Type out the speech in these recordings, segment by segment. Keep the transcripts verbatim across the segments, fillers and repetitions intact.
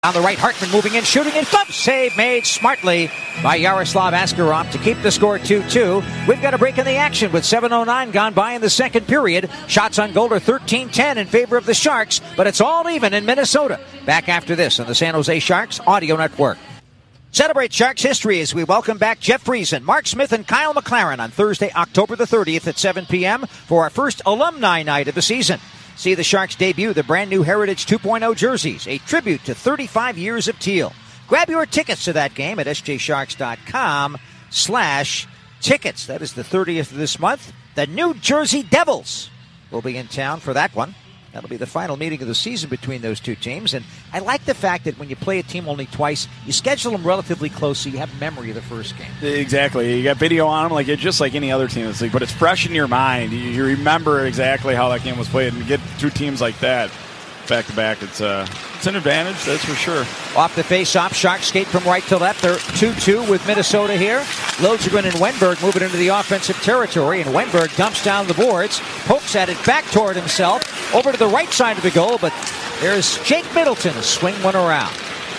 On the right, Hartman moving in, shooting in, glove save made smartly by Yaroslav Askarov to keep the score two two. We've got a break in the action with seven oh nine gone by in the second period. Shots on goal are thirteen ten in favor of the Sharks, but it's all even in Minnesota. Back after this on the San Jose Sharks Audio Network. Celebrate Sharks history as we welcome back Jeff Friesen, Mark Smith, and Kyle McLaren on Thursday, October the thirtieth at seven p.m. for our first alumni night of the season. See the Sharks debut the brand new Heritage two point oh jerseys, a tribute to thirty-five years of teal. Grab your tickets to that game at sjsharks.com slash tickets. That is the thirtieth of this month. The New Jersey Devils will be in town for that one. That'll be the final meeting of the season between those two teams. And I like the fact that when you play a team only twice, you schedule them relatively close so you have memory of the first game. Exactly. You got video on them, like it's just like any other team in this league, but it's fresh in your mind. You, you remember exactly how that game was played, and to get two teams like that back to back, it's uh, it's an advantage, that's for sure. Off the face-off, Sharks skate from right to left. They're two two with Minnesota here. Liljegren and Wenberg moving into the offensive territory, and Wenberg dumps down the boards, pokes at it back toward himself, over to the right side of the goal, but there's Jake Middleton to swing one around.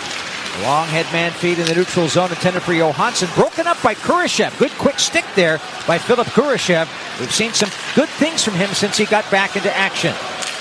Long headman feed in the neutral zone intended for Johansson, broken up by Kurashev. Good quick stick there by Philip Kurashev. We've seen some good things from him since he got back into action.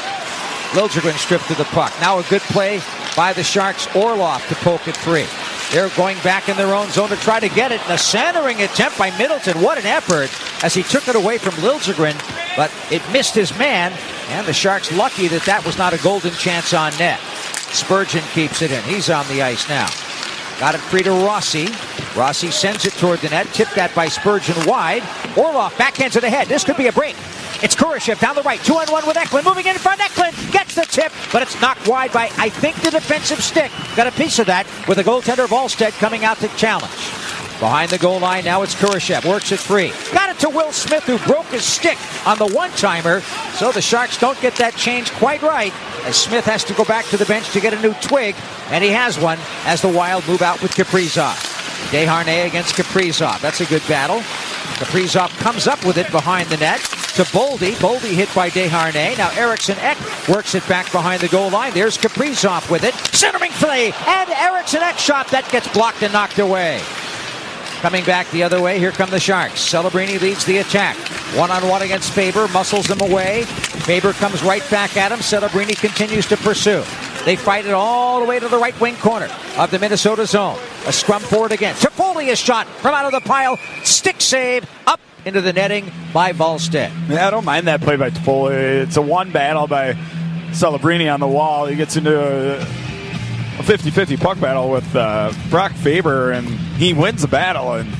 Liljegren stripped to the puck. Now a good play by the Sharks. Orlov to poke it free. They're going back in their own zone to try to get it. And a centering attempt by Middleton. What an effort as he took it away from Liljegren, but it missed his man. And the Sharks lucky that that was not a golden chance on net. Spurgeon keeps it in. He's on the ice now. Got it free to Rossi. Rossi sends it toward the net. Tipped that by Spurgeon wide. Orlov backhands it ahead. This could be a break. It's Kurashev down the right, two on one with Eklund, moving in front. Eklund gets the tip, but it's knocked wide by, I think, the defensive stick. Got a piece of that with the goaltender Volstead coming out to challenge. Behind the goal line, now it's Kurashev, works it free. Got it to Will Smith, who broke his stick on the one-timer, so the Sharks don't get that change quite right, as Smith has to go back to the bench to get a new twig, and he has one as the Wild move out with Kaprizov. Desharnais against Kaprizov. That's a good battle. Kaprizov comes up with it behind the net to Boldy. Boldy hit by Desharnais. Now Eriksson Ek works it back behind the goal line. There's Kaprizov with it. Centering play. And Eriksson Ek shot. That gets blocked and knocked away. Coming back the other way, here come the Sharks. Celebrini leads the attack. One-on-one against Faber. Muscles them away. Faber comes right back at him. Celebrini continues to pursue. They fight it all the way to the right wing corner of the Minnesota zone. A scrum forward again. Toffoli is shot from out of the pile. Stick save up into the netting by Volstead. Yeah, I don't mind that play by Toffoli. It's a one battle by Celebrini on the wall. He gets into a fifty-fifty puck battle with uh, Brock Faber, and he wins the battle. And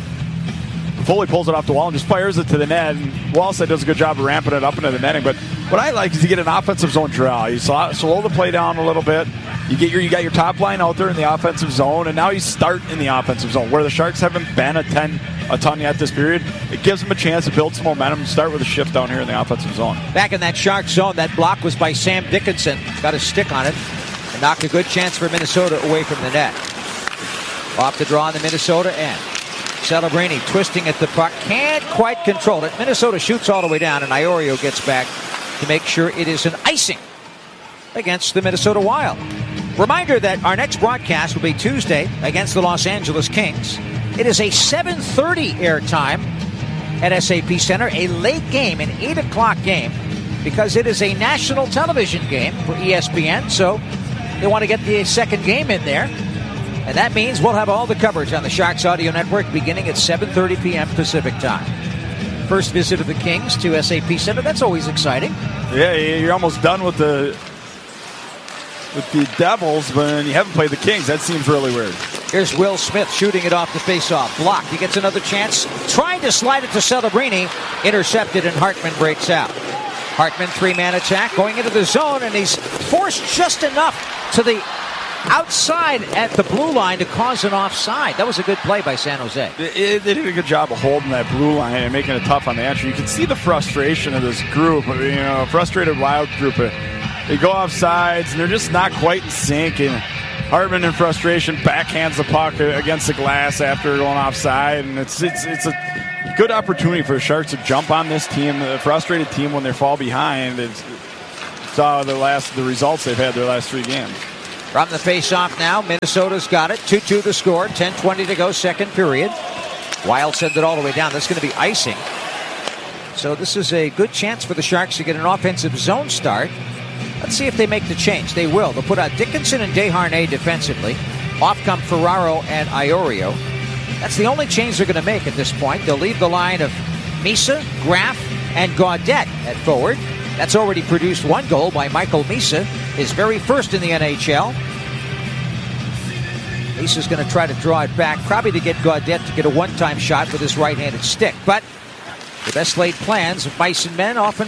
Foley pulls it off the wall and just fires it to the net. And Wallstead does a good job of ramping it up into the netting. But what I like is you get an offensive zone draw. You slow, slow the play down a little bit. You get your you got your top line out there in the offensive zone, and now you start in the offensive zone where the Sharks haven't been a ten a ton yet this period. It gives them a chance to build some momentum and start with a shift down here in the offensive zone. Back in that Sharks zone, that block was by Sam Dickinson. Got a stick on it and knocked a good chance for Minnesota away from the net. Off the draw on the Minnesota end. Celebrini twisting at the puck. Can't quite control it. Minnesota shoots all the way down, and Iorio gets back to make sure it is an icing against the Minnesota Wild. Reminder that our next broadcast will be Tuesday against the Los Angeles Kings. It is a seven thirty airtime at S A P Center, a late game, an eight o'clock game, because it is a national television game for E S P N, so they want to get the second game in there. And that means we'll have all the coverage on the Sharks Audio Network beginning at seven thirty p.m. Pacific time. First visit of the Kings to S A P Center. That's always exciting. Yeah, you're almost done with the with the Devils, but you haven't played the Kings. That seems really weird. Here's Will Smith shooting it off the faceoff. Blocked. He gets another chance. Trying to slide it to Celebrini. Intercepted, and Hartman breaks out. Hartman, three-man attack, going into the zone, and he's forced just enough to the outside at the blue line to cause an offside. That was a good play by San Jose. They, they did a good job of holding that blue line and making it tough on the entry. You can see the frustration of this group, you know, a frustrated Wild group. They go off sides, and they're just not quite in sync. And Hartman, in frustration, backhands the puck against the glass after going offside. And it's it's it's a good opportunity for the Sharks to jump on this team, a frustrated team, when they fall behind. It's, saw the last the results they've had their last three games. From the face-off now, Minnesota's got it. two two the score, ten twenty to go, second period. Wild sent it all the way down. That's going to be icing. So this is a good chance for the Sharks to get an offensive zone start. Let's see if they make the change. They will. They'll put out Dickinson and Desharnais defensively. Off come Ferraro and Iorio. That's the only change they're going to make at this point. They'll leave the line of Misa, Graf, and Gaudette at forward. That's already produced one goal by Michael Misa, his very first in the N H L. Misa's going to try to draw it back, probably to get Gaudette to get a one-time shot with his right-handed stick. But the best laid plans of mice and men often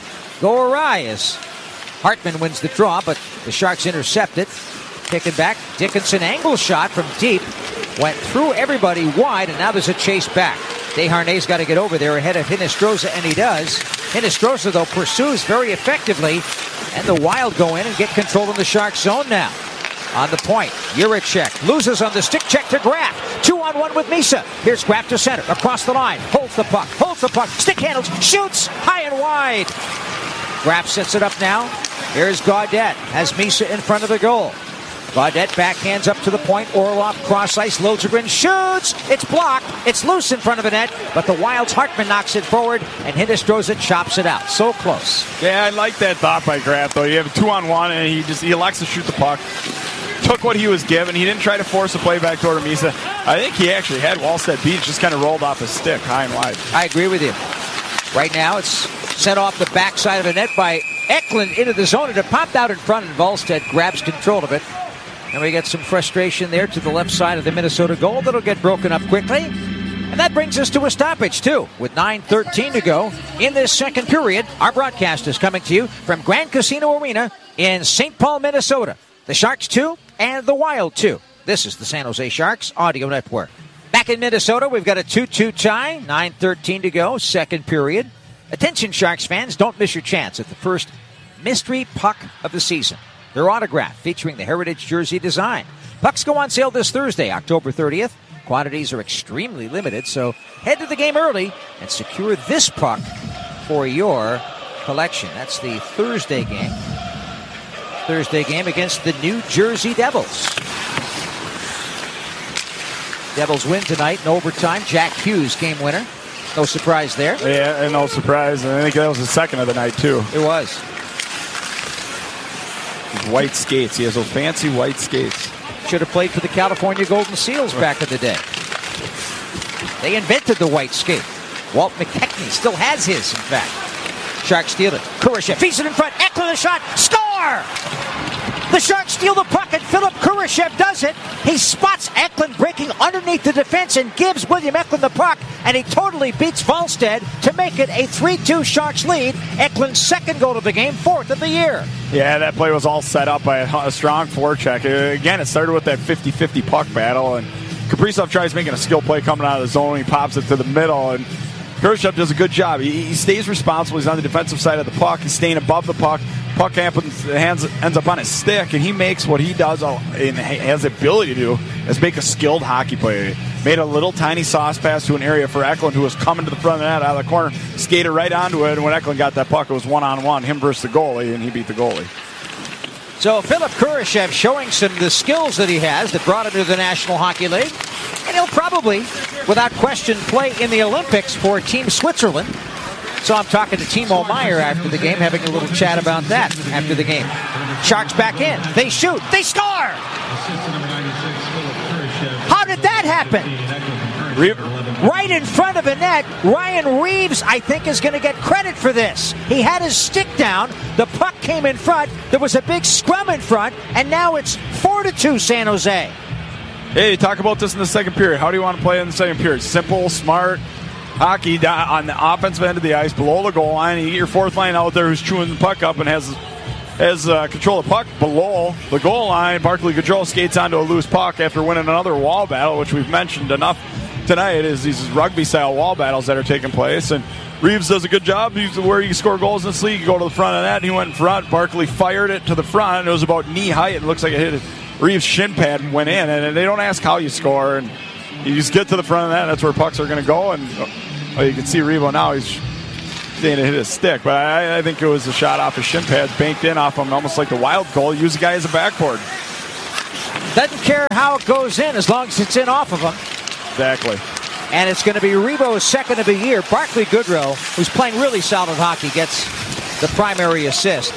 go awry as Hartman wins the draw, but the Sharks intercept it. Taken back, Dickinson angle shot from deep. Went through everybody wide, and now there's a chase back. Desharnais's got to get over there ahead of Hinostroza, and he does. Hinostroza, though, pursues very effectively, and the Wild go in and get control in the Sharks zone now. On the point, Juracek loses on the stick check to Graf. Two on one with Misa. Here's Graf to center, across the line, holds the puck, holds the puck, stick handles, shoots, high and wide. Graf sets it up now. Here's Gaudette, has Misa in front of the goal. Gaudette backhands up to the point. Orlov cross ice. Liljegren shoots. It's blocked. It's loose in front of the net. But the Wild's Hartman knocks it forward, and Hinostroza chops it out. So close. Yeah, I like that thought by Graf, though. You have a two on one, and he just he elects to shoot the puck. Took what he was given. He didn't try to force a play back toward Misa. I think he actually had Wallstedt beat. Just kind of rolled off his stick, high and wide. I agree with you. Right now, it's sent off the backside of the net by Eklund into the zone, and it popped out in front, and Wallstedt grabs control of it. And we get some frustration there to the left side of the Minnesota goal that'll get broken up quickly. And that brings us to a stoppage, too, with nine thirteen to go in this second period. Our broadcast is coming to you from Grand Casino Arena in Saint Paul, Minnesota. The Sharks two and the Wild two. This is the San Jose Sharks Audio Network. Back in Minnesota, we've got a two two tie, nine thirteen to go, second period. Attention, Sharks fans, don't miss your chance at the first mystery puck of the season. Their autograph featuring the Heritage jersey design. Pucks go on sale this Thursday, October thirtieth. Quantities are extremely limited, so head to the game early and secure this puck for your collection. That's the Thursday game. Thursday game against the New Jersey Devils. Devils win tonight in overtime. Jack Hughes, game winner. No surprise there. Yeah, and no surprise. And I think that was the second of the night, too. It was. White skates. He has those fancy white skates. Should have played for the California Golden Seals back in the day. They invented the white skate. Walt McKechnie still has his, in fact. Sharks steal it. Kurashev feeds it in front. Eklund a shot. Score! The Sharks steal the puck, and Philip Kurashev does it. He spots Eklund breaking underneath the defense and gives William Eklund the puck, and he totally beats Wallstedt to make it a three two Sharks lead. Eklund's second goal of the game, fourth of the year. Yeah, that play was all set up by a, a strong forecheck. Again, it started with that fifty-fifty puck battle, and Kaprizov tries making a skill play coming out of the zone. He pops it to the middle, and Kurashev does a good job. He, he stays responsible. He's on the defensive side of the puck. He's staying above the puck. Puck happens, hands, ends up on his stick, and he makes what he does and has the ability to do is make a skilled hockey play. Made a little tiny sauce pass to an area for Eklund, who was coming to the front of the net out of the corner, skated right onto it, and when Eklund got that puck, it was one-on-one, him versus the goalie, and he beat the goalie. So Philip Kurashev showing some of the skills that he has that brought him to the National Hockey League, and he'll probably, without question, play in the Olympics for Team Switzerland. So I'm talking to Timo Meier after the game, having a little chat about that after the game. Sharks back in. They shoot. They score! How did that happen? Right in front of the net, Ryan Reeves, I think, is going to get credit for this. He had his stick down. The puck came in front. There was a big scrum in front, and now it's four to two San Jose. Hey, talk about this in the second period. How do you want to play in the second period? Simple, smart hockey on the offensive end of the ice, below the goal line. You get your fourth line out there who's chewing the puck up and has has uh, control of the puck below the goal line. Barclay Goodrow skates onto a loose puck after winning another wall battle, which we've mentioned enough tonight. Is these rugby-style wall battles that are taking place, and Reeves does a good job. He's where you score goals in this league. You go to the front of that, and he went in front. Barclay fired it to the front. It was about knee height. It looks like it hit Reeves' shin pad and went in. And they don't ask how you score, and you just get to the front of that. That's where pucks are going to go. And oh, you can see Revo now. He's saying to hit his stick, but I, I think it was a shot off his shin pads, banked in off him, almost like the Wild goal. Use the guy as a backboard. Doesn't care how it goes in as long as it's in off of him. Exactly. And it's going to be Rebo's second of the year. Barclay Goodrow, who's playing really solid hockey, gets the primary assist.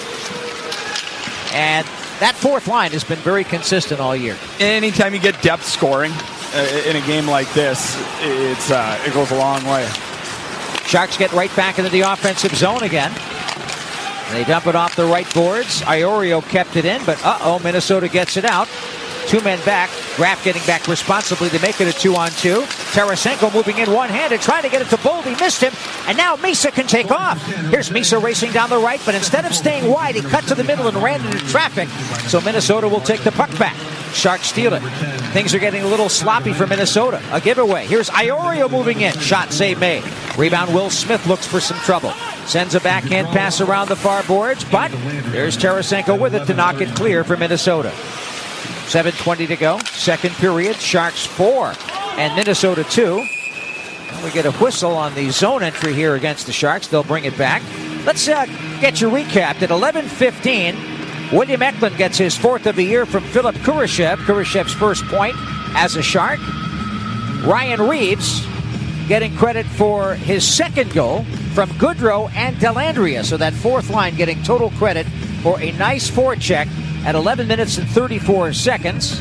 And that fourth line has been very consistent all year. Anytime you get depth scoring uh, in a game like this, it's uh, it goes a long way. Sharks get right back into the offensive zone again. They dump it off the right boards. Iorio kept it in, but uh-oh, Minnesota gets it out. Two men back. Graf getting back responsibly to make it a two-on-two. Tarasenko moving in one-handed, trying to get it to Boldy, missed him, and now Misa can take off. Here's Misa racing down the right, but instead of staying wide, he cut to the middle and ran into traffic, so Minnesota will take the puck back. Sharks steal it. Things are getting a little sloppy for Minnesota. A giveaway. Here's Iorio moving in. Shot save made. Rebound, Will Smith looks for some trouble. Sends a backhand pass around the far boards, but there's Tarasenko with it to knock it clear for Minnesota. seven twenty to go. Second period. Sharks four and Minnesota two. And we get a whistle on the zone entry here against the Sharks. They'll bring it back. Let's uh, get you recapped. At eleven fifteen, William Eklund gets his fourth of the year from Philip Kurashev. Kurashev's first point as a Shark. Ryan Reeves getting credit for his second goal from Goodrow and Dellandrea. So that fourth line getting total credit for a nice forecheck at eleven minutes and thirty-four seconds.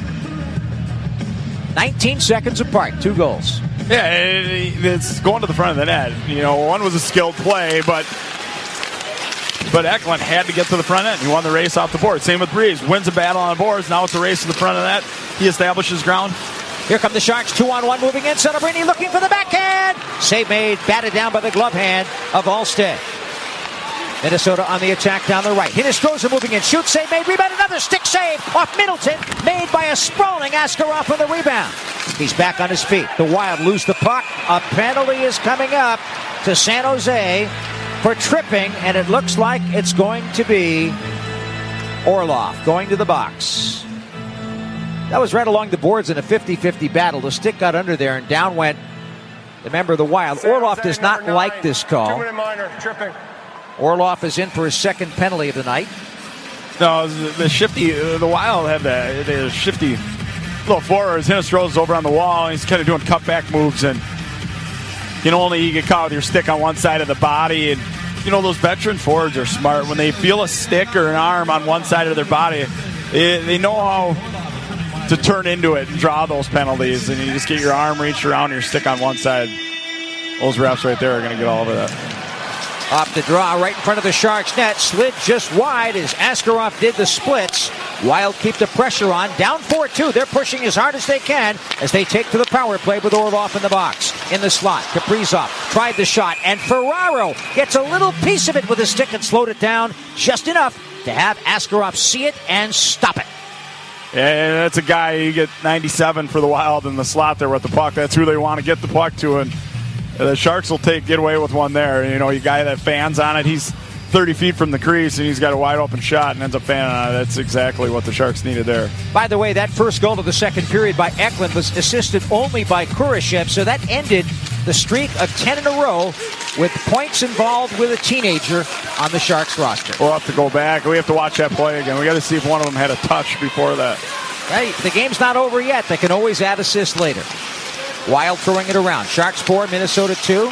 nineteen seconds apart, two goals. Yeah, it, it's going to the front of the net. You know, one was a skilled play, but but Eklund had to get to the front end. He won the race off the board. Same with Reeves. Wins a battle on the boards. Now it's a race to the front of the net. He establishes ground. Here come the Sharks, two-on-one moving in. Celebrini looking for the backhand. Save made, batted down by the glove hand of Alstead. Minnesota on the attack down the right. Hinostroza moving in. Shoot save made. Rebound. Another stick save off Middleton. Made by a sprawling Askarov for the rebound. He's back on his feet. The Wild lose the puck. A penalty is coming up to San Jose for tripping, and it looks like it's going to be Orlov going to the box. That was right along the boards in a fifty-fifty battle. The stick got under there, and down went the member of the Wild. Orlov does not like this call. Two-minute minor, tripping. Orlov is in for his second penalty of the night. No, the shifty, the Wild had the, the shifty little forwards. Hinostroza's over on the wall, and he's kind of doing cutback moves, and you know, only you get caught with your stick on one side of the body. And you know, those veteran forwards are smart. When they feel a stick or an arm on one side of their body, they, they know how to turn into it and draw those penalties, and you just get your arm reached around your stick on one side. Those refs right there are going to get all over that. Off the draw right in front of the Sharks net. Slid just wide as Askarov did the splits. Wild keep the pressure on. Down four two. They're pushing as hard as they can as they take to the power play with Orlov in the box. In the slot, Kaprizov tried the shot, and Ferraro gets a little piece of it with his stick and slowed it down just enough to have Askarov see it and stop it. Yeah, that's a guy, you get ninety-seven for the Wild in the slot there with the puck. That's who they want to get the puck to, and the Sharks will take get away with one there. You know, you guy that fans on it, he's thirty feet from the crease, and he's got a wide open shot and ends up fanning on it. That's exactly what the Sharks needed there. By the way, that first goal of the second period by Eklund was assisted only by Kurashev, so that ended the streak of ten in a row with points involved with a teenager on the Sharks roster. We'll have to go back. We have to watch that play again. We got to see if one of them had a touch before that. Hey, the game's not over yet. They can always add assists later. Wild throwing it around. Sharks four, Minnesota two.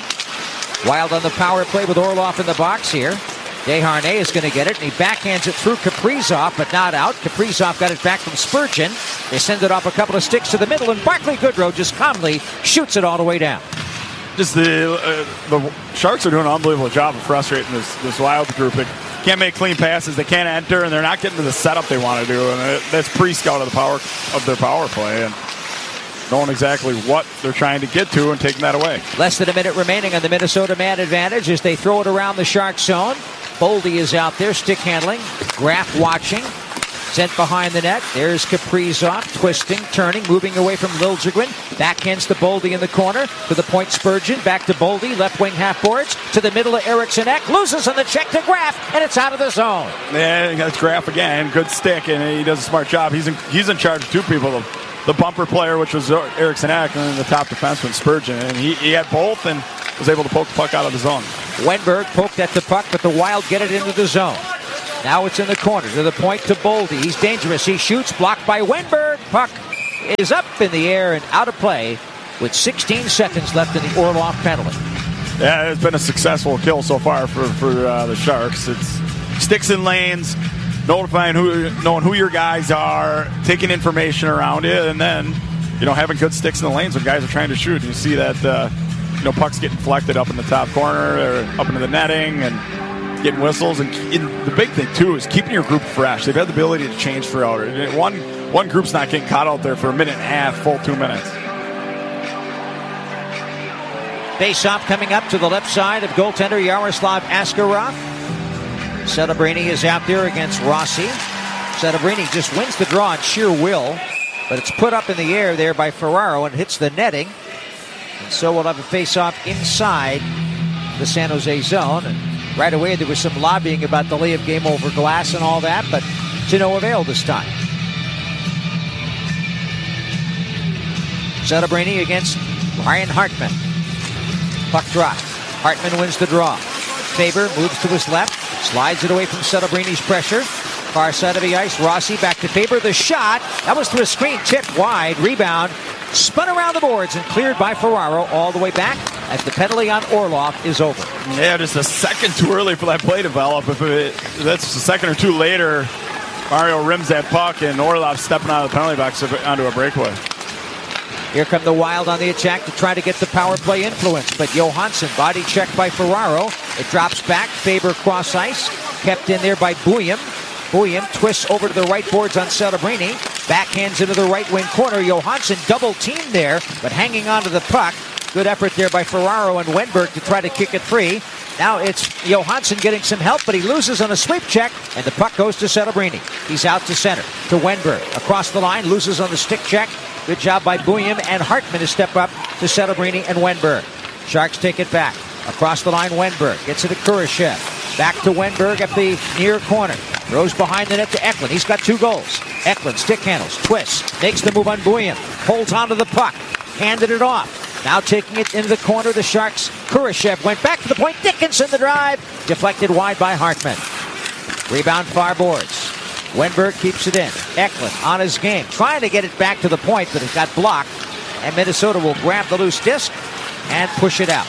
Wild on the power play with Orlov in the box here. Desharnais is going to get it, and he backhands it through Kaprizov, but not out. Kaprizov got it back from Spurgeon. They send it off a couple of sticks to the middle, and Barclay Goodrow just calmly shoots it all the way down. Just the uh, the Sharks are doing an unbelievable job of frustrating this, this Wild group. They can't make clean passes. They can't enter, and they're not getting to the setup they want to do. And that's pre-scout of the power of their power play, and knowing exactly what they're trying to get to and taking that away. Less than a minute remaining on the Minnesota man advantage as they throw it around the Sharks zone. Boldy is out there, stick handling. Graf watching. Sent behind the net. There's Kaprizov, twisting, turning, moving away from Liljegren. Backhands to Boldy in the corner. To the point, Spurgeon. Back to Boldy, left wing half boards. To the middle of Eriksson Ek. Loses on the check to Graf, and it's out of the zone. Yeah, that's Graf again. Good stick, and he does a smart job. He's in, he's in charge of two people. The, the bumper player, which was Eriksson Ek, and then the top defenseman, Spurgeon. And he, he had both and was able to poke the puck out of the zone. Wenberg poked at the puck, but the Wild get it into the zone. Now it's in the corner to the point to Boldy. He's dangerous. He shoots, blocked by Wenberg. Puck is up in the air and out of play with sixteen seconds left in the Orlov penalty. Yeah, it's been a successful kill so far for, for uh, the Sharks. It's sticks in lanes, notifying who, knowing who your guys are, taking information around it, and then, you know, having good sticks in the lanes when guys are trying to shoot. You see that, uh, you know, pucks getting deflected up in the top corner or up into the netting and getting whistles. And, and the big thing, too, is keeping your group fresh. They've had the ability to change throughout it. One, one group's not getting caught out there for a minute and a half, full two minutes. Face-off coming up to the left side of goaltender Yaroslav Askarov. Celebrini is out there against Rossi. Celebrini just wins the draw on sheer will, but it's put up in the air there by Ferraro and hits the netting. And so we'll have a face-off inside the San Jose zone. And right away there was some lobbying about the lay of game over glass and all that, but to no avail this time. Celebrini against Ryan Hartman. Puck drop. Hartman wins the draw. Faber moves to his left, slides it away from Celebrini's pressure. Far side of the ice, Rossi back to Faber. The shot, that was through a screen, tipped wide. Rebound, spun around the boards and cleared by Ferraro all the way back as the penalty on Orlov is over. Yeah, just a second too early for that play develop. If it, that's a second or two later, Mario rims that puck and Orlov stepping out of the penalty box onto a breakaway. Here come the Wild on the attack to try to get the power play influence, but Johansson body checked by Ferraro. It drops back, Faber cross ice, kept in there by Bouillon. Bouillon twists over to the right boards on Celebrini, backhands into the right wing corner. Johansson double teamed there, but hanging on to the puck. Good effort there by Ferraro and Wenberg to try to kick it free. Now it's Johansson getting some help, but he loses on a sweep check, and the puck goes to Celebrini. He's out to center, to Wenberg. Across the line, loses on the stick check. Good job by Bouillon and Hartman to step up to Celebrini and Wenberg. Sharks take it back. Across the line, Wenberg gets it to Kurashev. Back to Wenberg at the near corner. Throws behind the net to Eklund. He's got two goals. Eklund stick handles, twists, makes the move on Bouillon. Holds onto the puck. Handed it off. Now taking it into the corner, the Sharks. Kurashev went back to the point. Dickinson the drive. Deflected wide by Hartman. Rebound far boards. Wenberg keeps it in. Eklund on his game. Trying to get it back to the point, but it got blocked. And Minnesota will grab the loose disc and push it out.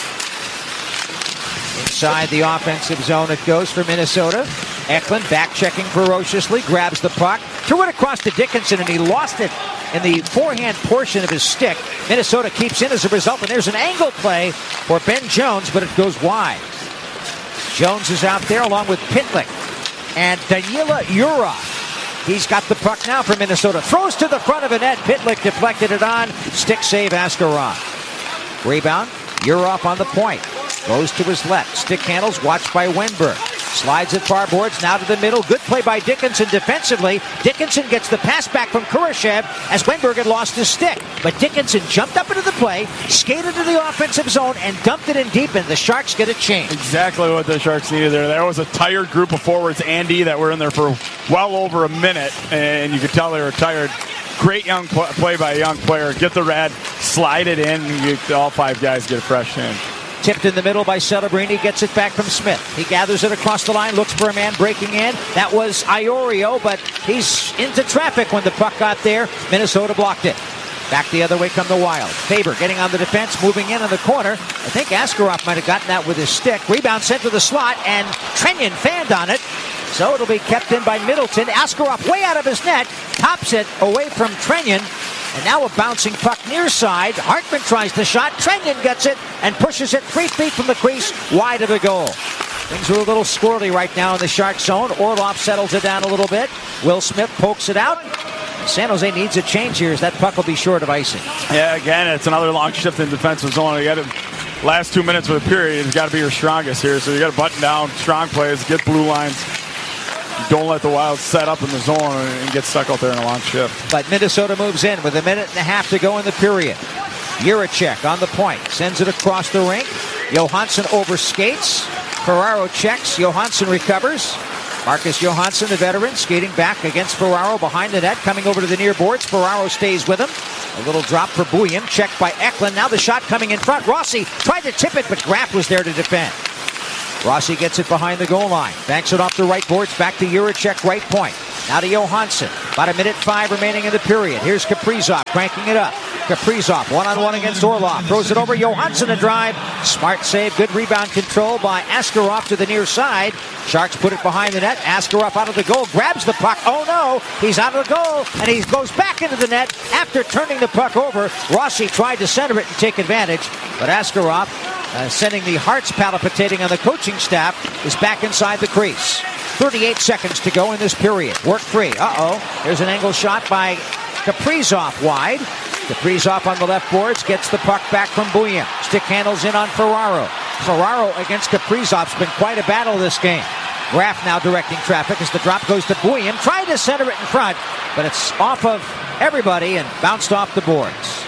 Inside the offensive zone it goes for Minnesota. Eklund back checking ferociously. Grabs the puck. Threw it across to Dickinson, and he lost it in the forehand portion of his stick. Minnesota keeps in as a result, and there's an angle play for Ben Jones, but it goes wide. Jones is out there along with Pitlick and Danila Yurov. He's got the puck now for Minnesota. Throws to the front of the net. Pitlick deflected it on. Stick save Askarov. Rebound. Yurov on the point. Goes to his left. Stick handles watched by Wenberg. Slides it far boards, now to the middle. Good play by Dickinson defensively. Dickinson gets the pass back from Kurashev as Wenberg had lost his stick. But Dickinson jumped up into the play, skated to the offensive zone, and dumped it in deep, and the Sharks get a change. Exactly what the Sharks needed there. There was a tired group of forwards, Andy, that were in there for well over a minute, and you could tell they were tired. Great young pl- play by a young player. Get the red, slide it in, and you, all five guys get a fresh in. Tipped in the middle by Celebrini, gets it back from Smith. He gathers it across the line, looks for a man breaking in. That was Iorio, but he's into traffic when the puck got there. Minnesota blocked it. Back the other way come the Wild. Faber getting on the defense, moving in in the corner. I think Askarov might have gotten that with his stick. Rebound sent to the slot, and Trenyon fanned on it. So it'll be kept in by Middleton. Askarov way out of his net, tops it away from Trenyon. And now a bouncing puck near side. Hartman tries the shot. Trenyon gets it and pushes it three feet from the crease, wide of the goal. Things are a little squirrely right now in the Shark zone. Orlov settles it down a little bit. Will Smith pokes it out. San Jose needs a change here as that puck will be short of icing. Yeah, again, it's another long shift in defensive zone. You got to, last two minutes of the period has got to be your strongest here. So you got to button down strong plays, get blue lines. Don't let the Wild set up in the zone and get stuck out there in a long shift. But Minnesota moves in with a minute and a half to go in the period. Jiricek on the point. Sends it across the rink. Johansson overskates. Ferraro checks. Johansson recovers. Marcus Johansson, the veteran, skating back against Ferraro behind the net. Coming over to the near boards. Ferraro stays with him. A little drop for Bouillon. Checked by Eklund. Now the shot coming in front. Rossi tried to tip it, but Graff was there to defend. Rossi gets it behind the goal line. Banks it off the right boards. Back to Juracek, right point. Now to Johansson. About a minute five remaining in the period. Here's Kaprizov cranking it up. Kaprizov one-on-one against Orlov. Throws it over. Johansson a drive. Smart save. Good rebound control by Askarov to the near side. Sharks put it behind the net. Askarov out of the goal. Grabs the puck. Oh no! He's out of the goal. And he goes back into the net after turning the puck over. Rossi tried to center it and take advantage. But Askarov, uh, sending the hearts palpitating on the coaching staff, is back inside the crease. thirty-eight seconds to go in this period. Work free. Uh-oh. There's an angle shot by Kaprizov wide. Kaprizov on the left boards gets the puck back from Buium. Stick handles in on Ferraro. Ferraro against Kaprizov's been quite a battle this game. Graf now directing traffic as the drop goes to Buium. Trying to center it in front, but it's off of everybody and bounced off the boards.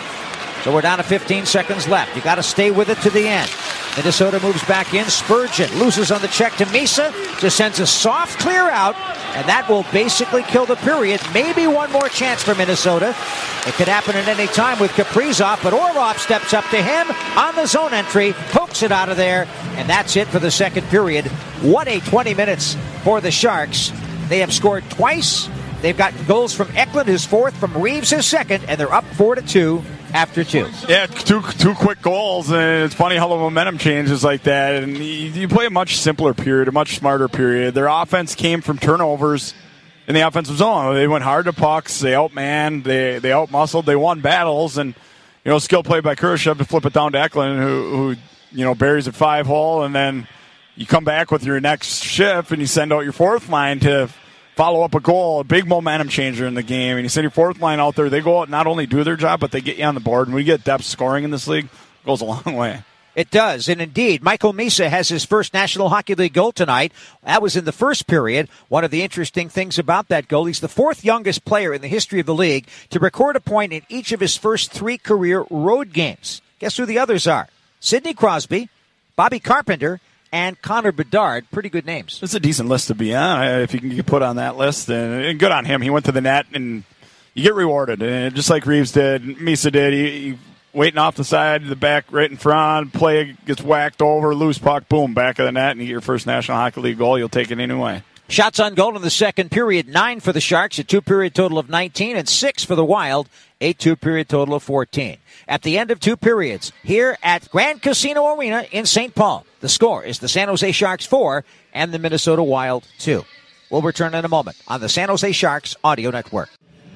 So we're down to fifteen seconds left. You got to stay with it to the end. Minnesota moves back in. Spurgeon loses on the check to Misa. Just sends a soft clear out, and that will basically kill the period. Maybe one more chance for Minnesota. It could happen at any time with Kaprizov, but Orlov steps up to him on the zone entry, pokes it out of there, and that's it for the second period. What a twenty minutes for the Sharks. They have scored twice. They've gotten goals from Eklund, his fourth, from Reeves, his second, and they're up four to two. After two. Yeah, two two quick goals, and it's funny how the momentum changes like that. And you, you play a much simpler period, a much smarter period. Their offense came from turnovers in the offensive zone. They went hard to pucks, they outmanned, they they outmuscled, they won battles, and you know, skill play by Kurashev to flip it down to Eklund, who, who you know buries it five hole, and then you come back with your next shift and you send out your fourth line to follow up a goal, a big momentum changer in the game. And you send your fourth line out there, they go out and not only do their job, but they get you on the board. And when you get depth scoring in this league, it goes a long way. It does. And indeed, Michael Misa has his first National Hockey League goal tonight. That was in the first period. One of the interesting things about that goal, he's the fourth youngest player in the history of the league to record a point in each of his first three career road games. Guess who the others are? Sidney Crosby, Bobby Carpenter, and Connor Bedard. Pretty good names. It's a decent list to be on, if you can get put on that list. And good on him. He went to the net, and you get rewarded. And just like Reeves did, Misa did. He, he waiting off the side, the back, right in front. Play gets whacked over, loose puck, boom, back of the net, and you get your first National Hockey League goal. You'll take it anyway. Shots on goal in the second period, nine for the Sharks, a two-period total of nineteen, and six for the Wild, a two-period total of fourteen. At the end of two periods, here at Grand Casino Arena in Saint Paul, the score is the San Jose Sharks four and the Minnesota Wild two. We'll return in a moment on the San Jose Sharks Audio Network.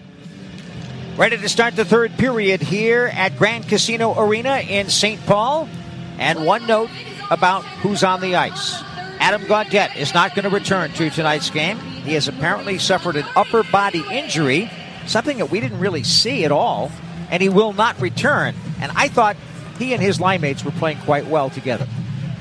Ready to start the third period here at Grand Casino Arena in Saint Paul. And one note about who's on the ice. Adam Gaudette is not going to return to tonight's game. He has apparently suffered an upper body injury, something that we didn't really see at all, and he will not return. And I thought he and his line mates were playing quite well together.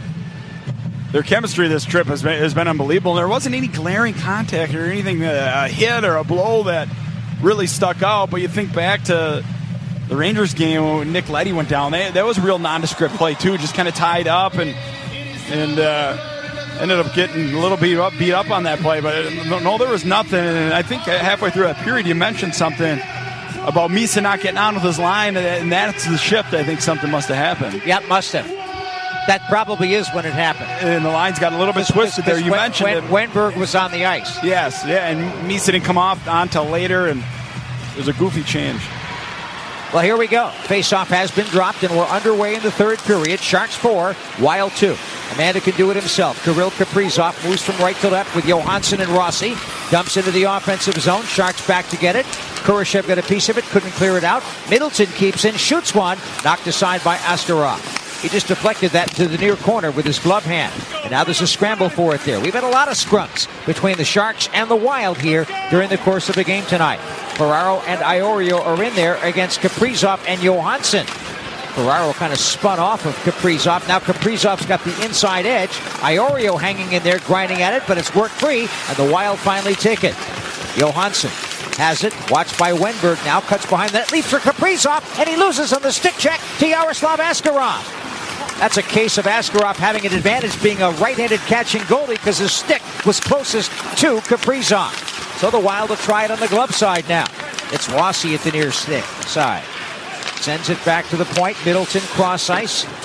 Their chemistry this trip has been, has been unbelievable. There wasn't any glaring contact or anything, uh, a hit or a blow that really stuck out, but you think back to the Rangers game when Nick Leddy went down. They, that was a real nondescript play, too, just kind of tied up and and uh, ended up getting a little beat up, beat up on that play. But no, there was nothing. And I think halfway through that period, you mentioned something about Misa not getting on with his line, and that's the shift. I think something must have happened. Yep, must have. That probably is when it happened. And the lines got a little bit twisted there. You when, mentioned when it. Wenberg was on the ice. Yes, yeah, and Misa didn't come off on till later, and there's a goofy change. Well, here we go. Face-off has been dropped, and we're underway in the third period. Sharks four, Wild two. Amanda can do it himself. Kirill Kaprizov moves from right to left with Johansson and Rossi. Dumps into the offensive zone. Sharks back to get it. Kurashev got a piece of it, couldn't clear it out. Middleton keeps in, shoots one, knocked aside by Askarov. He just deflected that to the near corner with his glove hand. And now there's a scramble for it there. We've had a lot of scrums between the Sharks and the Wild here during the course of the game tonight. Ferraro and Iorio are in there against Kaprizov and Johansson. Ferraro kind of spun off of Kaprizov. Now Kaprizov's got the inside edge. Iorio hanging in there, grinding at it, but it's worked free, and the Wild finally take it. Johansson has it, watched by Wenberg now, cuts behind that, leaps for Kaprizov, and he loses on the stick check to Yaroslav Askarov. That's a case of Askarov having an advantage being a right-handed catching goalie because his stick was closest to Kaprizov. So the Wild will try it on the glove side now. It's Rossi at the near stick side. Sends it back to the point. Middleton cross ice.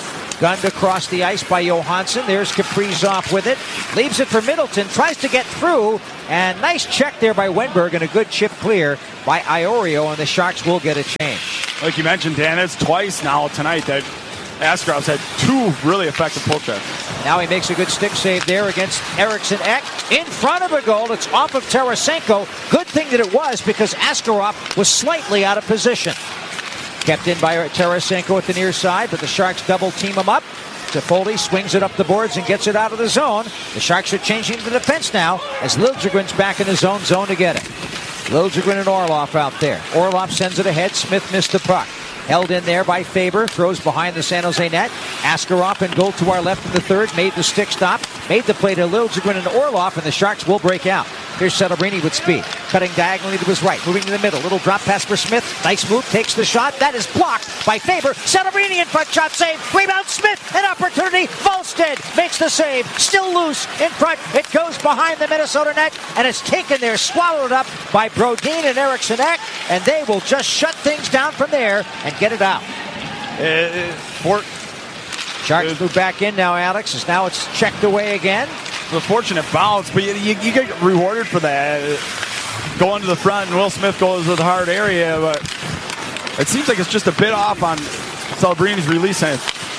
Gunned across the ice by Johansson. There's Kaprizov with it. Leaves it for Middleton. Tries to get through. And nice check there by Wenberg and a good chip clear by Iorio. And the Sharks will get a change. Like you mentioned, Dan, it's twice now tonight that Askarov's had two really effective poke checks. Now he makes a good stick save there against Eriksson Ek. In front of the goal. It's off of Tarasenko. Good thing that it was because Askarov was slightly out of position. Kept in by Tarasenko at the near side, but the Sharks double team him up. Toffoli swings it up the boards and gets it out of the zone. The Sharks are changing the defense now as Liljegren's back in his own zone to get it. Liljegren and Orlov out there. Orlov sends it ahead. Smith missed the puck. Held in there by Faber. Throws behind the San Jose net. Askarov in goal to our left in the third. Made the stick stop. Made the play to Liljegren and Orlov, and the Sharks will break out. Here's Celebrini with speed. Cutting diagonally to his right. Moving to the middle. Little drop pass for Smith. Nice move. Takes the shot. That is blocked by Faber. Celebrini in front. Shot save. Rebound Smith. An opportunity. Volstead makes the save. Still loose in front. It goes behind the Minnesota net, and it's taken there. Swallowed up by Brodin and Eriksson Ek, and they will just shut things down from there and get it out. Uh, Fort, Sharks move back in now, Alex, as now it's checked away again. A fortunate bounce, but you, you, you get rewarded for that. Going to the front, and Will Smith goes to the hard area, but it seems like it's just a bit off on Celebrini's release. There's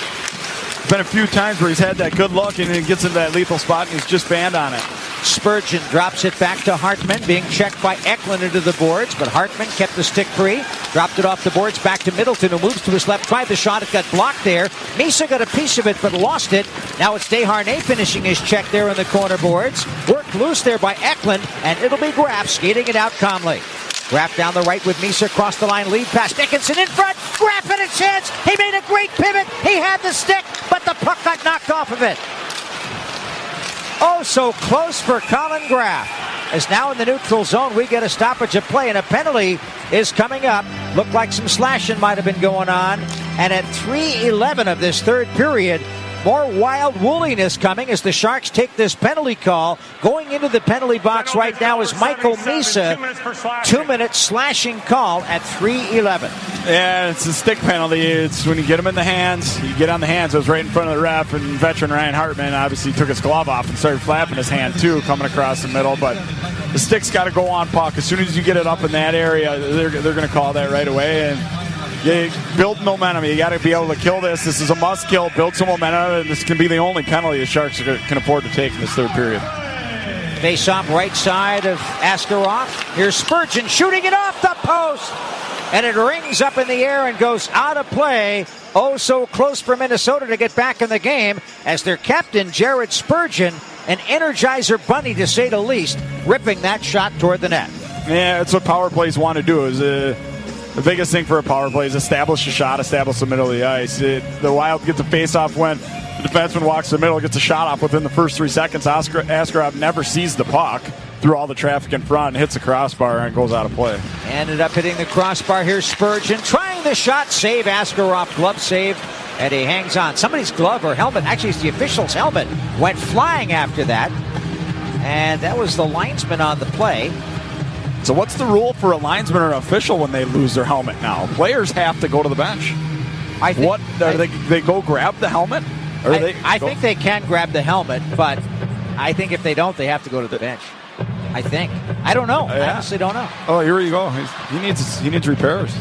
been a few times where he's had that good look, and he gets into that lethal spot, and he's just banned on it. Spurgeon drops it back to Hartman, being checked by Eklund into the boards, but Hartman kept the stick free, dropped it off the boards back to Middleton, who moves to his left, tried the shot, it got blocked there. Misa got a piece of it, but lost it. Now it's Desharnais finishing his check there in the corner boards. Worked loose there by Eklund, and it'll be Graf skating it out calmly. Graf down the right with Misa across the line, lead pass, Dickinson in front, Graf had a chance, he made a great pivot, he had the stick, but the puck got knocked off of it. Oh, so close for Colin Graf. As now in the neutral zone, we get a stoppage of play, and a penalty is coming up. Looked like some slashing might have been going on. And at three eleven of this third period, more wild wooliness coming as the Sharks take this penalty call. Going into the penalty box right now is Michael Misa. Two-minute slashing call at three eleven. Yeah, it's a stick penalty. It's when you get him in the hands, you get on the hands. It was right in front of the ref, and veteran Ryan Hartman obviously took his glove off and started flapping his hand too, coming across the middle. But the stick's got to go on puck. As soon as you get it up in that area, they're, they're going to call that right away. And you build momentum. You got to be able to kill this. This is a must-kill. Build some momentum, and this can be the only penalty the Sharks can afford to take in this third period. Face-off right side of Askarov. Here's Spurgeon shooting it off the post. And it rings up in the air and goes out of play. Oh, so close for Minnesota to get back in the game as their captain, Jared Spurgeon, an Energizer bunny to say the least, ripping that shot toward the net. Yeah, that's what power plays want to do. Is uh, the biggest thing for a power play is establish a shot, establish the middle of the ice. It, the Wild gets a face-off when the defenseman walks the middle, gets a shot off within the first three seconds. Oscar, Askarov never sees the puck through all the traffic in front, hits the crossbar, and goes out of play. Ended up hitting the crossbar. Here's Spurgeon trying the shot, save. Askarov glove save, and he hangs on. Somebody's glove or helmet, actually it's the official's helmet, went flying after that, and that was the linesman on the play. So what's the rule for a linesman or an official when they lose their helmet now? Players have to go to the bench. I think, what are I, they? They go grab the helmet? Or I, they I go? think they can grab the helmet, but I think if they don't, they have to go to the bench. I think. I don't know. Yeah. I honestly don't know. Oh, here you go. He's, he needs he needs repairs.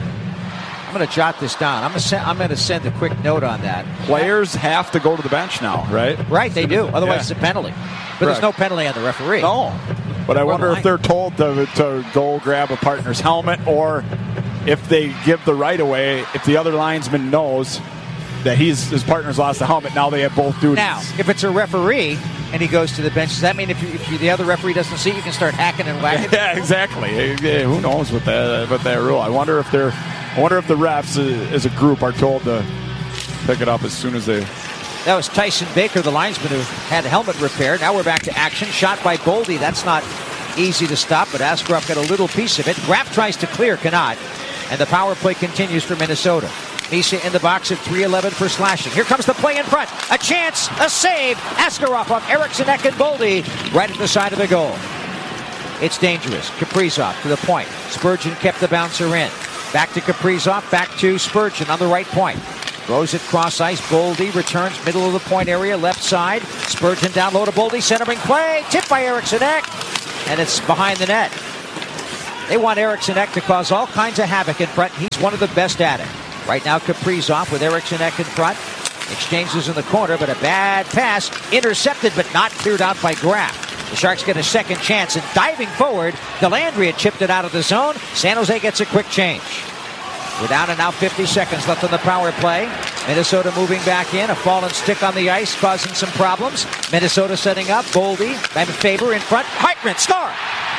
I'm going to jot this down. I'm going to send, I'm going to send a quick note on that. Players have to go to the bench now, right? Right, they do. Otherwise, Yeah. it's a penalty. But Correct. there's no penalty on the referee. No. But I Or wonder the if they're told to, to go grab a partner's helmet, or if they give the right away, if the other linesman knows that he's his partner's lost the helmet, now they have both duties. Now, if it's a referee and he goes to the bench, does that mean if, you, if you, the other referee doesn't see, you can start hacking and whacking? Yeah, exactly. Yeah, who knows with that with that rule? I wonder if they're. I wonder if the refs uh, as a group are told to pick it up as soon as they. That was Tyson Baker, the linesman who had a helmet repaired. Now we're back to action. Shot by Boldy. That's not easy to stop, but Askarov got a little piece of it. Graf tries to clear, cannot. And the power play continues for Minnesota. Misa in the box at three eleven for slashing. Here comes the play in front. A chance, a save. Askarov off Eriksson Ek and Boldy right at the side of the goal. It's dangerous. Kaprizov to the point. Spurgeon kept the bouncer in. Back to Kaprizov, back to Spurgeon on the right point. Throws it cross ice. Boldy returns middle of the point area, left side. Spurgeon down low to Boldy. Centering play. Tipped by Eriksson Ek. And it's behind the net. They want Eriksson Ek to cause all kinds of havoc in front. He's one of the best at it. Right now, Kaprizov with Eriksson Ek in front. Exchanges in the corner, but a bad pass. Intercepted, but not cleared out by Graf. The Sharks get a second chance, and diving forward, Delandria chipped it out of the zone. San Jose gets a quick change. We're down and now fifty seconds left on the power play. Minnesota moving back in. A fallen stick on the ice causing some problems. Minnesota setting up. Boldy, Faber in front. Hartman, score!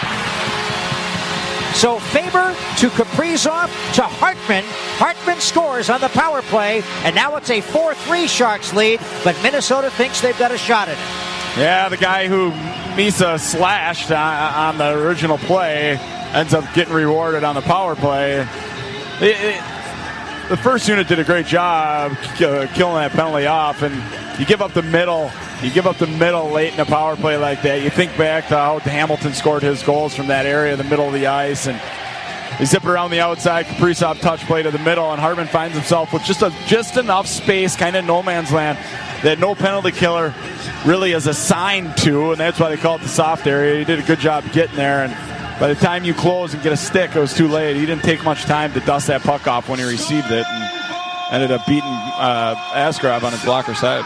So Faber to Kaprizov to Hartman. Hartman scores on the power play, and now it's a four three Sharks lead, but Minnesota thinks they've got a shot at it. Yeah, the guy who Misa slashed on the original play ends up getting rewarded on the power play. It, it, the first unit did a great job uh, killing that penalty off, and you give up the middle. You give up the middle late in a power play like that. You think back to how Hamilton scored his goals from that area, the middle of the ice, and they zip it around the outside. Kaprizov touch play to the middle, and Hartman finds himself with just a, just enough space, kind of no man's land, that no penalty killer really is assigned to, and that's why they call it the soft area. He did a good job getting there, and by the time you close and get a stick, it was too late. He didn't take much time to dust that puck off when he received it, and ended up beating uh, Askarov on his blocker side.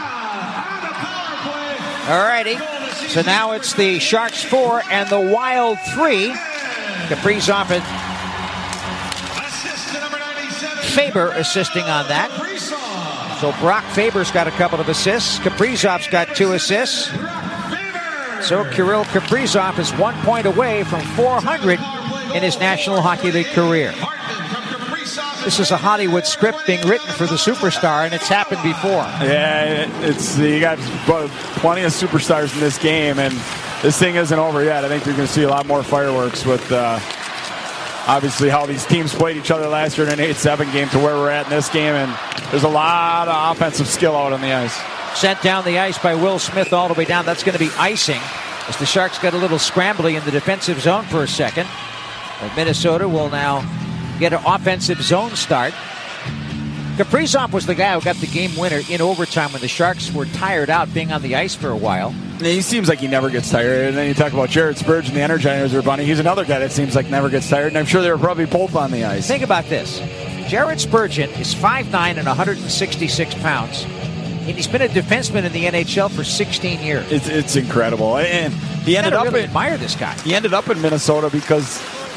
All righty. So now it's the Sharks four and the Wild three. Kaprizov and Faber assisting on that. So Brock Faber's got a couple of assists. Kaprizov's got two assists. So Kirill Kaprizov is one point away from four hundred in his National Hockey League career. This is a Hollywood script being written for the superstar, and it's happened before. Yeah, it's you got plenty of superstars in this game, and this thing isn't over yet. I think you're going to see a lot more fireworks with uh, obviously how these teams played each other last year in an eight seven game to where we're at in this game, and there's a lot of offensive skill out on the ice. Sent down the ice by Will Smith all the way down. That's going to be icing as the Sharks got a little scrambly in the defensive zone for a second. But Minnesota will now get an offensive zone start. Kaprizov was the guy who got the game winner in overtime when the Sharks were tired out being on the ice for a while. He seems like he never gets tired. And then you talk about Jared Spurgeon, the Energizer Bunny. He's another guy that seems like never gets tired, and I'm sure they were probably both on the ice. Think about this. Jared Spurgeon is five nine and one hundred sixty-six pounds. And he's been a defenseman in the N H L for sixteen years. It's, it's incredible. And he ended up really in, admire this guy. He ended up in Minnesota because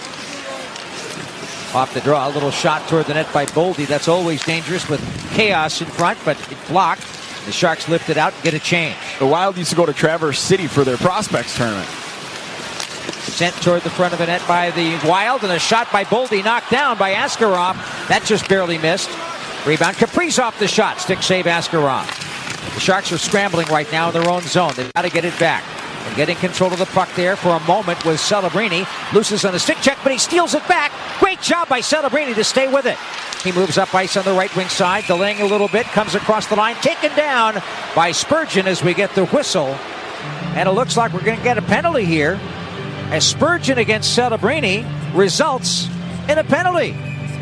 off the draw, a little shot toward the net by Boldy. That's always dangerous with chaos in front, but it blocked. The Sharks lift it out and get a change. The Wild used to go to Traverse City for their prospects tournament. Sent toward the front of the net by the Wild, and a shot by Boldy knocked down by Askarov. That just barely missed. Rebound, Kaprizov the shot. Stick save Askarov. The Sharks are scrambling right now in their own zone. They've got to get it back. And getting control of the puck there for a moment was Celebrini. Loses on the stick check, but he steals it back. Great job by Celebrini to stay with it. He moves up ice on the right wing side, delaying a little bit, comes across the line, taken down by Spurgeon as we get the whistle. And it looks like we're going to get a penalty here, as Spurgeon against Celebrini results in a penalty.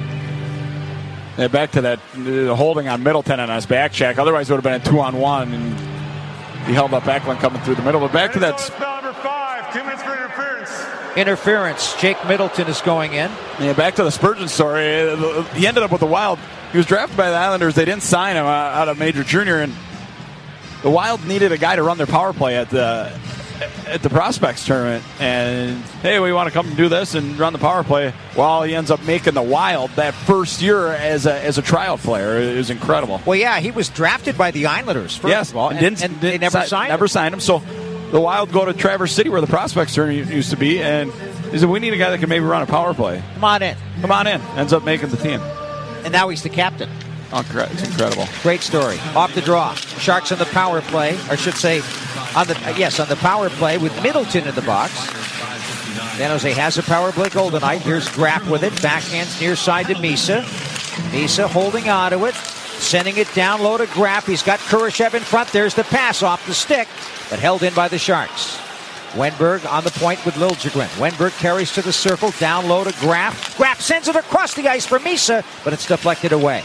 Yeah, back to that uh, holding on Middleton on his back check. Otherwise, it would have been a two-on-one, and he held up Eklund coming through the middle. But back to that. Number five, two minutes for interference. Interference. Jake Middleton is going in. Yeah, back to the Spurgeon story. He ended up with the Wild. He was drafted by the Islanders. They didn't sign him out of Major Junior, and the Wild needed a guy to run their power play at the at the prospects tournament. And hey, we want to come and do this and run the power play. Well, he ends up making the Wild that first year as a as a tryout player. It was incredible. Well, yeah, he was drafted by the Islanders first yes, of all, and, and, didn't, and didn't they never si- signed never him. signed him. So the Wild go to Traverse City where the prospects tournament used to be, and he said, we need a guy that can maybe run a power play. Come on in. Come on in. Ends up making the team. And now he's the captain. Oh, correct. It's incredible. Great story. Off the draw. Sharks on the power play, or I should say, on the uh, yes, on the power play with Middleton in the box. San Jose has a power play goal tonight. Here's Graf with it. Backhands near side to Misa. Misa holding on to it. Sending it down low to Graf. He's got Kurashev in front. There's the pass off the stick, but held in by the Sharks. Wenberg on the point with Liljegren. Wenberg carries to the circle, down low to Graf. Graf sends it across the ice for Misa, but it's deflected away.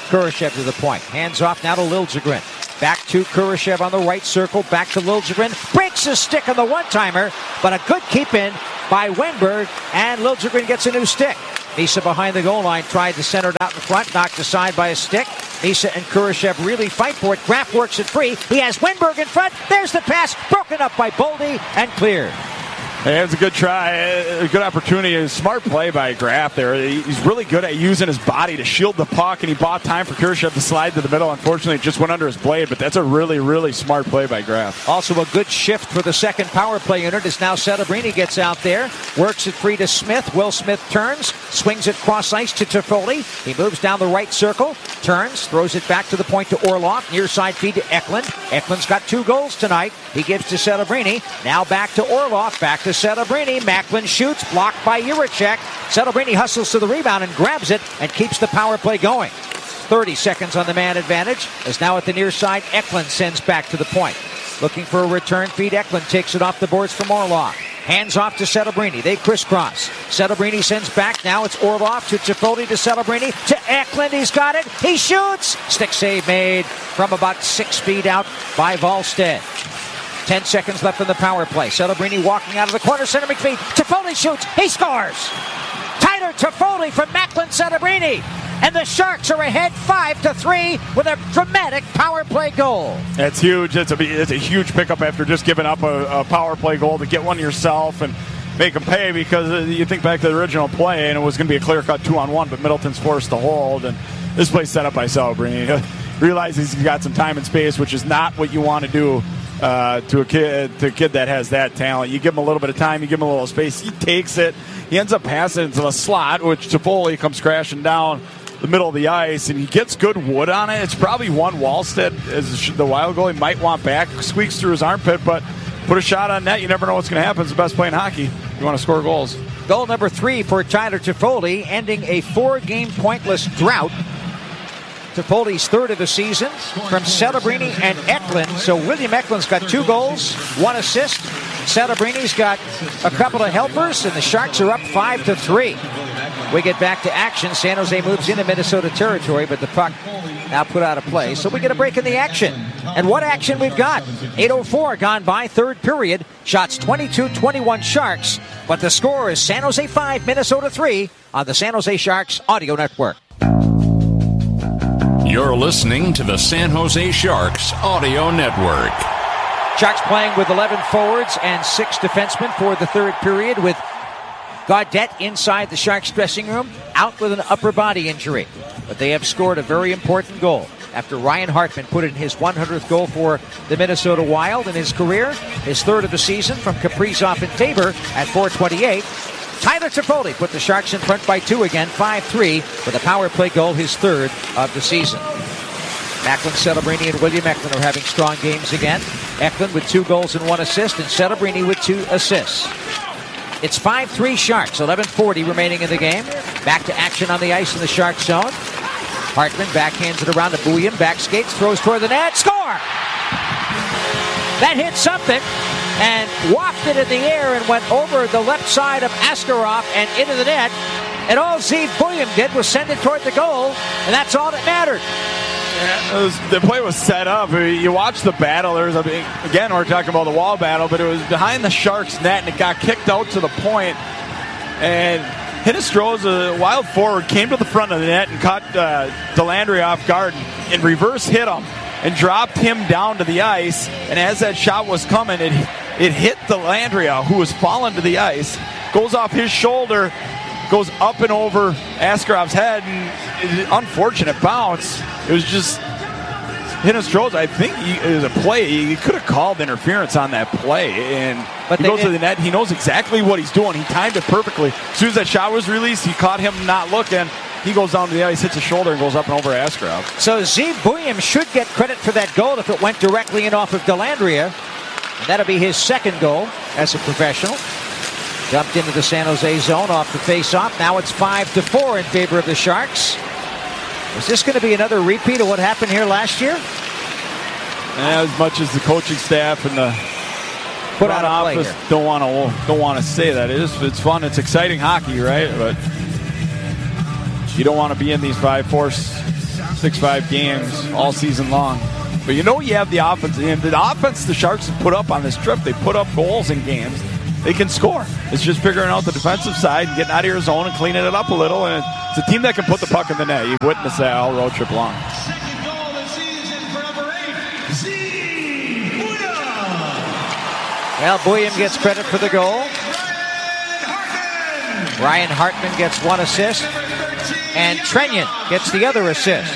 Kurashev to the point. Hands off now to Liljegren. Back to Kurashev on the right circle. Back to Liljegren. Breaks his stick on the one-timer, but a good keep-in by Wenberg, and Liljegren gets a new stick. Misa behind the goal line tried to center it out in front, knocked aside by a stick. Misa and Kurashev really fight for it. Graf works it free. He has Wenberg in front. There's the pass, broken up by Boldy and cleared. Hey, it was a good try, a good opportunity. A smart play by Graf there. He's really good at using his body to shield the puck, and he bought time for Kurashev to slide to the middle. Unfortunately, it just went under his blade, but that's a really, really smart play by Graf. Also a good shift for the second power play unit as now Celebrini gets out there, works it free to Smith. Will Smith turns, swings it cross ice to Toffoli. He moves down the right circle, turns, throws it back to the point to Orlov. Near side feed to Eklund. Eklund's got two goals tonight. He gives to Celebrini. Now back to Orlov, back to Celebrini. Macklin shoots, blocked by Jiricek. Celebrini hustles to the rebound and grabs it and keeps the power play going. thirty seconds on the man advantage, as now at the near side, Eklund sends back to the point. Looking for a return feed, Eklund takes it off the boards from Orlov. Hands off to Celebrini. They crisscross. Celebrini sends back. Now it's Orlov to Toffoli to Celebrini to Eklund. He's got it. He shoots. Stick save made from about six feet out by Wallstedt. Ten seconds left in the power play. Celebrini walking out of the corner. Center McPhee. Toffoli shoots. He scores. Tyler Toffoli from Macklin Celebrini. And the Sharks are ahead five to three with a dramatic power play goal. That's huge. It's a, it's a huge pickup after just giving up a, a power play goal to get one yourself and make them pay, because you think back to the original play and it was going to be a clear-cut two-on-one, but Middleton's forced to hold, and this play's set up by Celebrini. Realizes he's got some time and space, which is not what you want to do uh, to a kid to a kid that has that talent. You give him a little bit of time, you give him a little space, he takes it, he ends up passing into the slot, which Toffoli comes crashing down the middle of the ice, and he gets good wood on it. It's probably one Wallstedt, as the Wild goalie, might want back. Squeaks through his armpit, but put a shot on net. You never know what's going to happen. It's the best play in hockey. You want to score goals. Goal number three for Tyler Toffoli, ending a four-game pointless drought. Toffoli's third of the season from Celebrini and Eklund. So William Eklund's got two goals, one assist. Celebrini's got a couple of helpers, and the Sharks are up five to three. We get back to action. San Jose moves into Minnesota territory, but the puck now put out of play. So we get a break in the action. And what action we've got. eight oh four gone by, third period. Shots twenty-two twenty-one Sharks. But the score is San Jose five, Minnesota three on the San Jose Sharks Audio Network. You're listening to the San Jose Sharks Audio Network. Sharks playing with eleven forwards and six defensemen for the third period, with Gaudette inside the Sharks dressing room, out with an upper body injury. But they have scored a very important goal after Ryan Hartman put in his one hundredth goal for the Minnesota Wild in his career, his third of the season from Kaprizov and Faber at four twenty-eight. Tyler Toffoli put the Sharks in front by two again, five three, with a power play goal, his third of the season. Macklin, Celebrini, and William Eklund are having strong games again. Eklund with two goals and one assist, and Celebrini with two assists. It's five three Sharks, eleven forty remaining in the game. Back to action on the ice in the Sharks zone. Hartman backhands it around to Bouillon, back skates, throws toward the net, score! That hit something and wafted in the air and went over the left side of Askarov and into the net. And all Zeev Bouillon did was send it toward the goal, and that's all that mattered. Yeah, it was, the play was set up. You watch the battle. There's a, again, we're talking about the wall battle, but it was behind the Sharks' net, and it got kicked out to the point. And Hinostroza, a wild forward, came to the front of the net and caught uh, Delandry off guard and reverse hit him and dropped him down to the ice. And as that shot was coming, it it hit Delandria, who was falling to the ice, goes off his shoulder, goes up and over Askarov's head, and an unfortunate bounce. It was just Hinostroza. I think he, it was a play. He could have called interference on that play, and but he goes did. to the net. He knows exactly what he's doing. He timed it perfectly. As soon as that shot was released, he caught him not looking. He goes down to the ice, hits his shoulder, and goes up and over Askarov. So Zeev Bouillon should get credit for that goal if it went directly in off of Delandria. And that'll be his second goal as a professional. Dumped into the San Jose zone off the face-off. Now it's five to four in favor of the Sharks. Is this going to be another repeat of what happened here last year? As much as the coaching staff and the Put front out a play office here. don't want to don't want to say that. It is it's fun. It's exciting hockey, right? But you don't want to be in these five four six five games all season long. But you know you have the offense. And the offense the Sharks have put up on this trip, they put up goals in games. They can score. It's just figuring out the defensive side and getting out of your zone and cleaning it up a little. And it's a team that can put the puck in the net. You've witnessed that all road trip long. Second goal of the season for number eight, Z. Booyah. Well, Booyah gets credit for the goal. Ryan Hartman gets one assist. And Trenyan gets the other assist.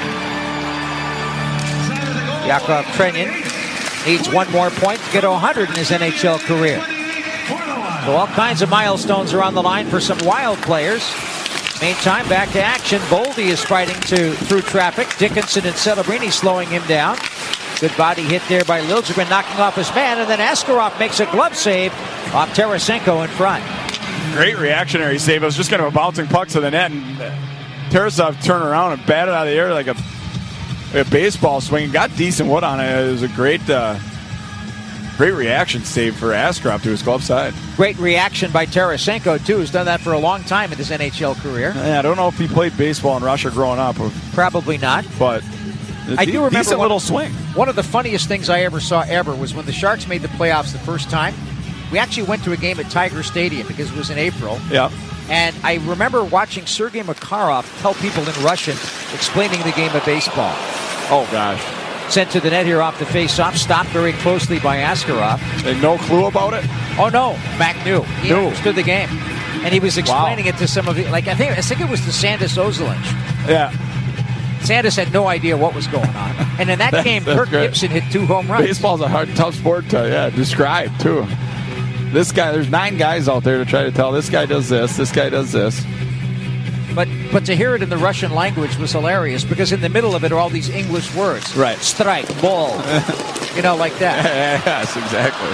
Yakov Trenyan needs one more point to get one hundred in his N H L career. So all kinds of milestones are on the line for some Wild players. Meantime, back to action. Boldy is fighting to through traffic. Dickinson and Celebrini slowing him down. Good body hit there by Liljegren, knocking off his man, and then Askarov makes a glove save off Tarasenko in front. Great reactionary save. It was just kind of a bouncing puck to the net, and Tarasov turned around and batted out of the air like a, like a baseball swing. Got decent wood on it. It was a great, uh, great reaction save for Askarov to his glove side. Great reaction by Tarasenko, too, who's done that for a long time in his N H L career. Yeah, I don't know if he played baseball in Russia growing up. Probably not. But I do remember decent one, little swing. One of the funniest things I ever saw ever was when the Sharks made the playoffs the first time. We actually went to a game at Tiger Stadium because it was in April. Yeah. And I remember watching Sergei Makarov tell people in Russian, explaining the game of baseball. Oh, gosh. Sent to the net here off the face-off, stopped very closely by Askarov. And no clue about it? Oh, no. Mac knew. He knew. understood the game. And he was explaining Wow. it to some of the, like, I think, I think it was the Sandis Ozolinsh. Yeah. Sandis had no idea what was going on. And in that That's- game, that's Kirk great. Gibson hit two home runs. Baseball's a hard, tough sport to yeah, describe, too. This guy, there's nine guys out there to try to tell this guy does this, this guy does this. But but to hear it in the Russian language was hilarious because in the middle of it are all these English words. Right. Strike, ball, you know, like that. Yes, exactly.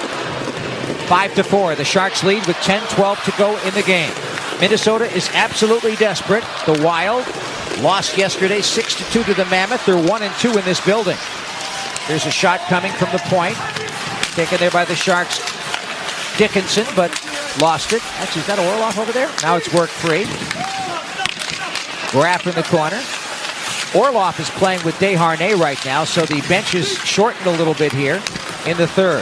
Five to four. The Sharks lead with ten twelve to go in the game. Minnesota is absolutely desperate. The Wild lost yesterday six to two to the Mammoth. They're one and two in this building. There's a shot coming from the point. Taken there by the Sharks. Dickinson, but lost it. Actually, is that Orlov over there? Now it's work free. Graff in the corner. Orlov is playing with Desharnais right now, so the bench is shortened a little bit here in the third.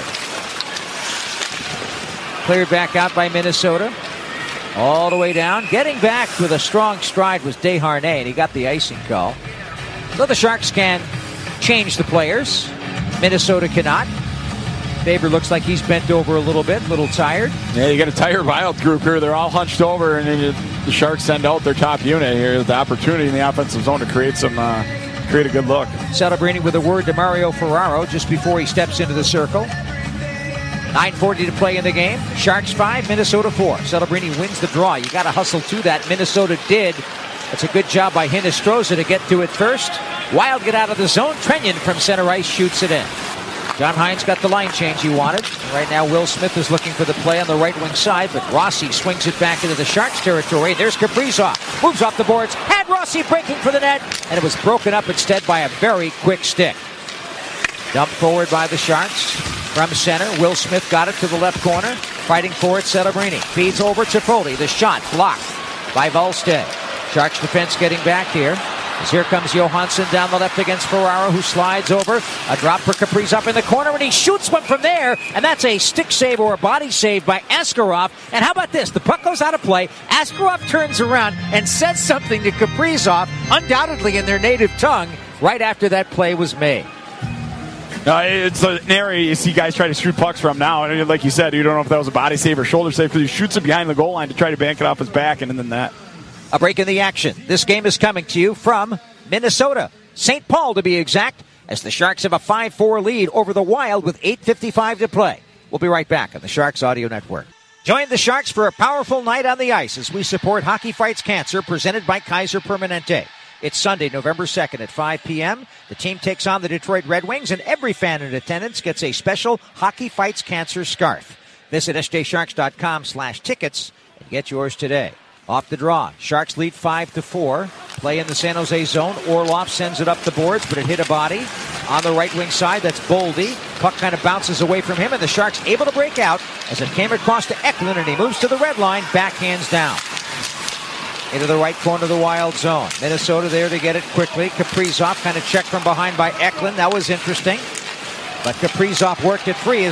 Cleared back out by Minnesota. All the way down. Getting back with a strong stride was Desharnais, and he got the icing call. So the Sharks can change the players. Minnesota cannot. Faber looks like he's bent over a little bit, a little tired. Yeah, you got a tired Wild group here. They're all hunched over, and then you, the Sharks send out their top unit here. The opportunity in the offensive zone to create some, uh, create a good look. Celebrini with a word to Mario Ferraro just before he steps into the circle. nine forty to play in the game. Sharks five, Minnesota four. Celebrini wins the draw. You got to hustle to that. Minnesota did. That's a good job by Hinostroza to get to it first. Wild get out of the zone. Trenyan from center ice shoots it in. John Hines got the line change he wanted. Right now, Will Smith is looking for the play on the right wing side, but Rossi swings it back into the Sharks territory. There's Kaprizov. Moves off the boards. Had Rossi breaking for the net, and it was broken up instead by a very quick stick. Dumped forward by the Sharks. From center, Will Smith got it to the left corner. Fighting for it, Celebrini. Feeds over to Foley. The shot blocked by Volstead. Sharks defense getting back here. As here comes Johansson down the left against Ferraro, who slides over. A drop for Kaprizov in the corner, and he shoots one from there. And that's a stick save or a body save by Askarov. And how about this? The puck goes out of play. Askarov turns around and says something to Kaprizov, undoubtedly in their native tongue, right after that play was made. Uh, it's an area you see guys try to shoot pucks from now. And like you said, you don't know if that was a body save or shoulder save because he shoots it behind the goal line to try to bank it off his back, and then that. A break in the action. This game is coming to you from Minnesota. Saint Paul, to be exact, as the Sharks have a five four lead over the Wild with eight fifty-five to play. We'll be right back on the Sharks Audio Network. Join the Sharks for a powerful night on the ice as we support Hockey Fights Cancer, presented by Kaiser Permanente. It's Sunday, November second at five p.m. The team takes on the Detroit Red Wings, and every fan in attendance gets a special Hockey Fights Cancer scarf. Visit s j sharks dot com slash tickets and get yours today. Off the draw, Sharks lead five to four. Play in the San Jose zone. Orlov sends it up the boards, but it hit a body. On the right wing side, that's Boldy. Puck kind of bounces away from him, and the Sharks able to break out as it came across to Eklund, and he moves to the red line, backhands down. into the right corner of the Wild zone. Minnesota there to get it quickly. Kaprizov kind of checked from behind by Eklund. That was interesting. But Kaprizov worked it free.